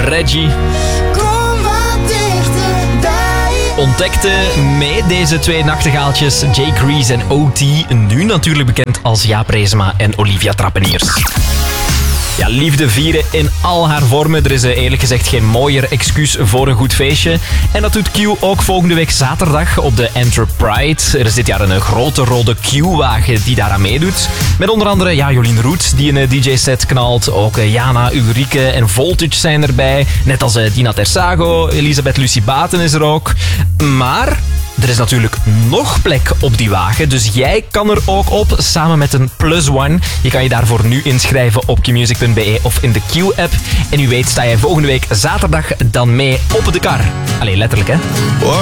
Reggie. Kom wat dichterbij. Ontdekte mee deze twee nachtegaaltjes Jay Grease en O.T. Nu natuurlijk bekend als Jaap Reesema en Olivia Trappeniers. Ja, liefde vieren in al haar vormen. Er is eerlijk gezegd geen mooier excuus voor een goed feestje. En dat doet Q ook volgende week zaterdag op de Enterpride. Er is dit jaar een grote rode Q-wagen die daaraan meedoet. Met onder andere Jolien Roet die een DJ-set knalt. Ook Jana, Ulrike en Voltage zijn erbij. Net als Dina Tersago, Elisabeth Lucie Baten is er ook. Maar er is natuurlijk nog plek op die wagen, dus jij kan er ook op, samen met een +1. Je kan je daarvoor nu inschrijven op qmusic.be of in de Q-app. En u weet sta jij volgende week zaterdag dan mee op de kar. Allee, letterlijk hè.